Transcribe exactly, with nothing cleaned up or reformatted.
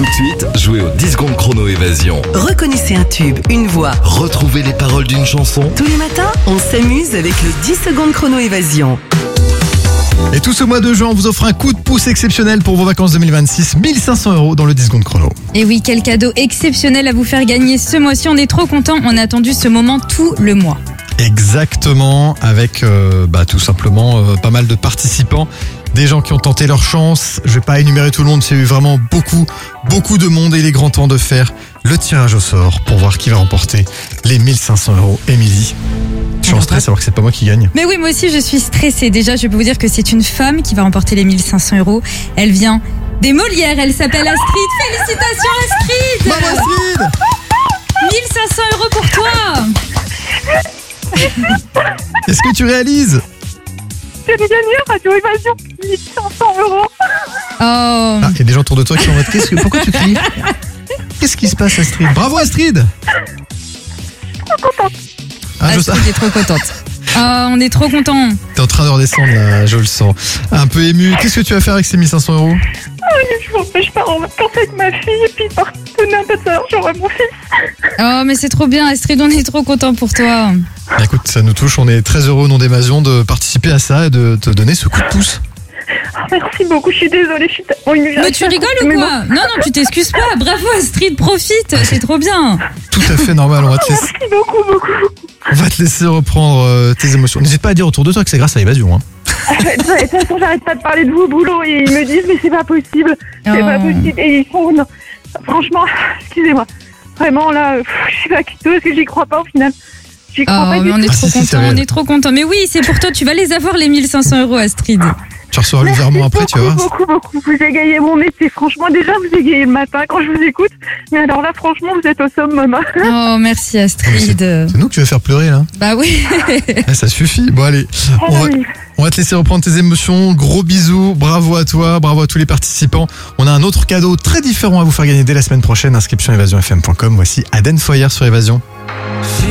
Tout de suite, jouez au dix secondes chrono évasion. Reconnaissez un tube, une voix. Retrouvez les paroles d'une chanson. Tous les matins, on s'amuse avec le dix secondes chrono évasion. Et tout ce mois de juin, on vous offre un coup de pouce exceptionnel pour vos vacances deux mille vingt-six. mille cinq cents euros dans le dix secondes chrono. Et oui, quel cadeau exceptionnel à vous faire gagner ce mois-ci. On est trop contents. On a attendu ce moment tout le mois. Exactement, avec euh, bah, tout simplement euh, pas mal de participants. Des gens qui ont tenté leur chance. Je vais pas énumérer tout le monde, c'est eu vraiment beaucoup, beaucoup de monde et il est grand temps de faire le tirage au sort pour voir qui va remporter les mille cinq cents euros. Émilie, je suis en stress alors que c'est pas moi qui gagne. Mais oui, moi aussi je suis stressée. Déjà, je peux vous dire que c'est une femme qui va remporter les mille cinq cents euros. Elle vient des Molières, elle s'appelle Astrid. Félicitations Astrid. Bravo Astrid. mille cinq cents euros pour toi. Est-ce que tu réalises? J'ai gagné Radio Évasion, mille cinq cents euros. Oh. Ah, il y a des gens autour de toi qui sont en mode, qu'est-ce que, pourquoi tu cries? Qu'est-ce qui se passe Astrid? Bravo Astrid. Trop contente. Ah, je sais. Astrid est trop contente. Oh, on est trop contents. T'es en train de redescendre là, je le sens. Un peu ému. Qu'est-ce que tu vas faire avec ces mille cinq cents euros? Je m'empêche pas en vacances avec ma fille et puis par donner un peu de salaire, j'aurai mon fils. Oh, mais c'est trop bien Astrid, on est trop contents pour toi. Bah, écoute, ça nous touche, on est très heureux au nom d'Évasion de participer à ça et de te donner ce coup de pouce. Oh, merci beaucoup, je suis désolée, je suis tellement émue. Mais tu rigoles ou quoi? Non, non, tu t'excuses pas. Bravo Astrid, profite, c'est trop bien. Tout à fait normal, on va te laisser, Merci beaucoup, beaucoup. on va te laisser reprendre euh, tes émotions. N'hésite pas à dire autour de toi que c'est grâce à Évasion. Hein. De toute façon, j'arrête pas de parler de vous au boulot et ils me disent mais c'est pas possible, c'est Oh. pas possible. Et ils sont, non, franchement, excusez-moi, vraiment là, pff, je suis pas quittée parce que j'y crois pas au final. J'y crois Oh, pas du mais on tout. est Ah, trop si, si, c'est contents, on réel. est trop contents. Mais oui, c'est pour toi, tu vas les avoir les mille cinq cents euros Astrid. Tu recevras le virement après, tu vas voir. Beaucoup, beaucoup, beaucoup. Vous égayez mon métier. Franchement, déjà, vous égayez le matin quand je vous écoute. Mais alors là, franchement, vous êtes au somme, maman. Oh, merci Astrid. C'est nous que tu vas faire pleurer là. Bah oui. Eh, ça suffit. Bon allez, on va, on va te laisser reprendre tes émotions. Gros bisous, bravo à toi, bravo à tous les participants. On a un autre cadeau très différent à vous faire gagner dès la semaine prochaine. Inscription évasion f m point com. Voici Aden Foyer sur Évasion.